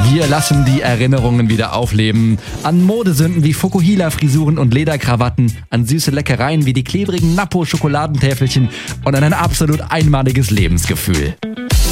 Wir lassen die Erinnerungen wieder aufleben. An Modesünden wie Fukuhila-Frisuren und Lederkrawatten, an süße Leckereien wie die klebrigen Nappo-Schokoladentäfelchen und an ein absolut einmaliges Lebensgefühl.